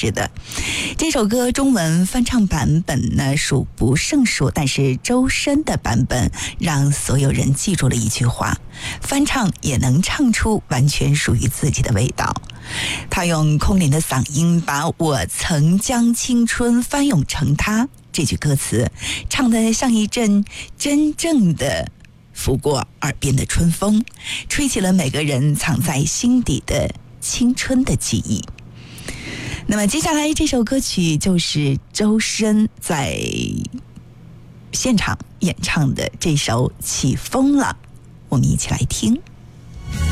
是的，这首歌中文翻唱版本呢数不胜数，但是周深的版本让所有人记住了一句话：翻唱也能唱出完全属于自己的味道。他用空灵的嗓音把我曾将青春翻涌成他这句歌词唱得像一阵真正的拂过耳边的春风，吹起了每个人藏在心底的青春的记忆。那么接下来这首歌曲就是周深在现场演唱的这首《起风了》，我们一起来听。